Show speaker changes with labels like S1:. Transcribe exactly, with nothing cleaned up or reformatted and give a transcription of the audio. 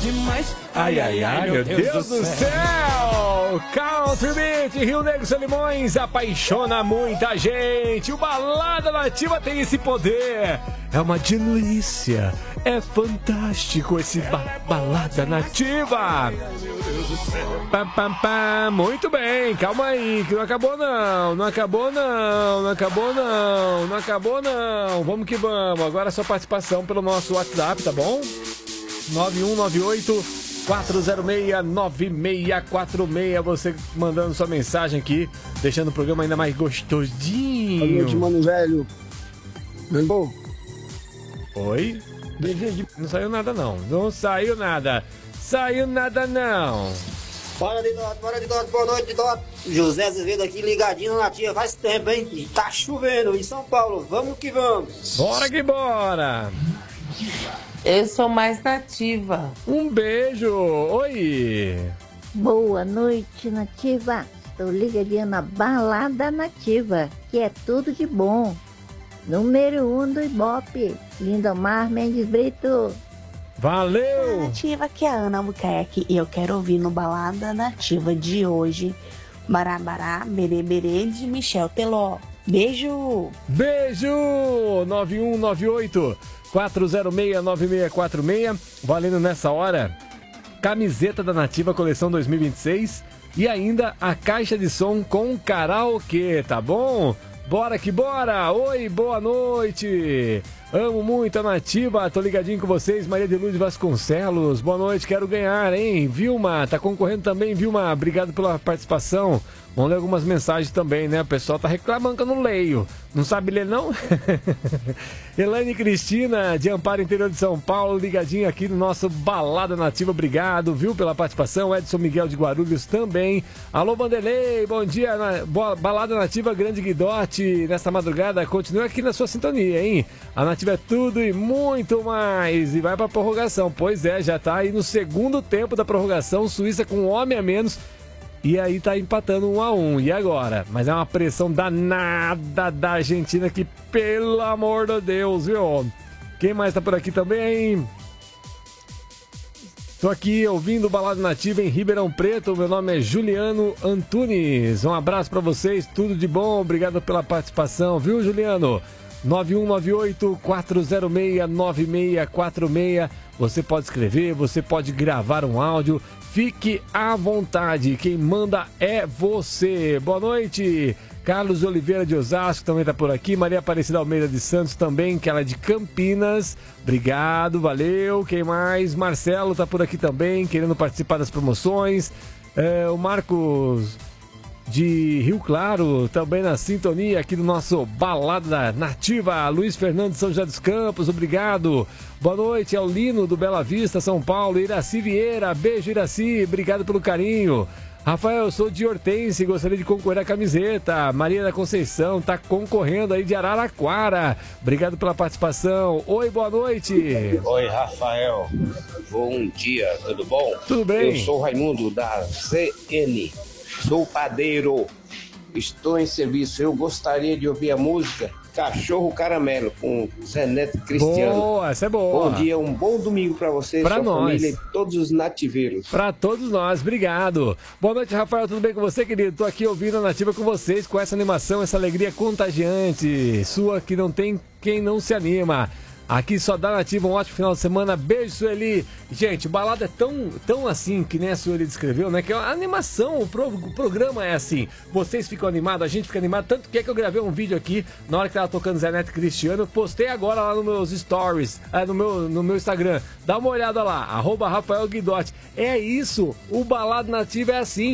S1: demais.
S2: Ai, ai, ai, meu Deus, Deus do céu. céu! Country Beat, Rio Negro Solimões, apaixona muita gente. O Balada Nativa tem esse poder. É uma delícia. É fantástico esse ba Balada Nativa. Pam, pam, pam. Muito bem, calma aí, que não acabou não. Não acabou não, não acabou não, não acabou não. Vamos que vamos. Agora a sua participação pelo nosso WhatsApp, tá bom? nove um nove oito quatro zero seis nove seis quatro seis. Você mandando sua mensagem aqui, deixando o programa ainda mais gostosinho.
S3: Boa noite, mano velho. Lembrou?
S2: Oi? Não saiu nada não. Não saiu nada. Saiu nada não.
S4: Bora de Dota, bora de Dota, boa noite, Dota. José Azevedo aqui ligadinho na Nativa, faz tempo, hein? E tá chovendo em São Paulo, vamos que vamos.
S2: Bora que bora.
S5: Eu sou mais nativa.
S2: Um beijo. Oi.
S6: Boa noite, Nativa. Estou ligadinha na Balada Nativa, que é tudo de bom. Número um do Ibope, Lindomar Mendes Brito.
S2: Valeu.
S7: Nativa, aqui é a Ana Albuquerque e eu quero ouvir no Balada Nativa de hoje Barabará, Berê Berê de Michel Teló. Beijo.
S2: Beijo. nove um nove oito quatro zero seis nove seis quatro seis. Valendo nessa hora camiseta da Nativa coleção dois mil e vinte e seis e ainda a caixa de som com karaokê, tá bom? Bora que bora! Oi, boa noite! Amo muito a Nativa, tô ligadinho com vocês, Maria de Lourdes Vasconcelos, boa noite, quero ganhar, hein? Vilma, tá concorrendo também, Vilma, obrigado pela participação. Vamos ler algumas mensagens também, né? O pessoal tá reclamando que eu não leio. Não sabe ler, não? Elaine Cristina, de Amparo, interior de São Paulo, ligadinho aqui no nosso Balada Nativa. Obrigado, viu, pela participação. Edson Miguel de Guarulhos também. Alô, Vanderlei, bom dia. Na... Boa... Balada Nativa Grande Guidote, nesta madrugada. Continue aqui na sua sintonia, hein? A Nativa é tudo e muito mais. E vai pra prorrogação. Pois é, já tá aí no segundo tempo da prorrogação. Suíça com um homem a menos. E aí tá empatando um a um. E agora? Mas é uma pressão danada da Argentina que, pelo amor de Deus, viu? Quem mais tá por aqui também? Tô aqui ouvindo o Balada Nativa em Ribeirão Preto. Meu nome é Juliano Antunes. Um abraço pra vocês, tudo de bom. Obrigado pela participação, viu, Juliano? nove um nove oito quatro zero seis nove seis quatro seis. Você pode escrever, você pode gravar um áudio. Fique à vontade, quem manda é você. Boa noite, Carlos Oliveira de Osasco também está por aqui. Maria Aparecida Almeida de Santos também, que ela é de Campinas. Obrigado, valeu. Quem mais? Marcelo está por aqui também, querendo participar das promoções. É, o Marcos de Rio Claro, também na sintonia aqui do nosso Balada Nativa. Luiz Fernando de São José dos Campos, obrigado. Boa noite, é o Lino do Bela Vista, São Paulo. Iraci Vieira, beijo, Iraci, obrigado pelo carinho. Rafael, eu sou de Hortense e gostaria de concorrer à camiseta. Maria da Conceição tá concorrendo aí de Araraquara. Obrigado pela participação. Oi, boa noite.
S8: Oi, Rafael. Bom dia, tudo bom?
S2: Tudo bem.
S8: Eu sou Raimundo da C N. Sou padeiro, estou em serviço. Eu gostaria de ouvir a música Cachorro Caramelo com Zé Neto e Cristiano.
S2: Boa, essa é boa.
S8: Bom dia, um bom domingo para vocês,
S2: pra
S8: sua
S2: nós.
S8: família e todos os nativeiros.
S2: Para todos nós, obrigado. Boa noite, Rafael, tudo bem com você, querido? Tô aqui ouvindo a Nativa com vocês, com essa animação, essa alegria contagiante, sua que não tem quem não se anima. Aqui só dá Nativa, um ótimo final de semana. Beijo, Sueli. Gente, o balada é tão, tão assim, que nem a Sueli descreveu, né? Que a animação, o, pro, o programa é assim. Vocês ficam animados, a gente fica animado. Tanto que é que eu gravei um vídeo aqui, na hora que tava tocando Zé Neto Cristiano. Postei agora lá nos meus stories, é, no, meu, no meu Instagram. Dá uma olhada lá, arroba Rafael Guidotti. É isso, o Balada Nativa é assim.